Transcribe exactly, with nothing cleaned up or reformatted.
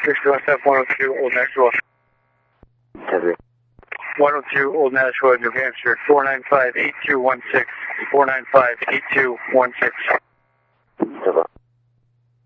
six West F one oh two, Old Nashua. one oh two, Old Nashua, New Hampshire, four nine five, eight two one six, four nine five, eight two one six.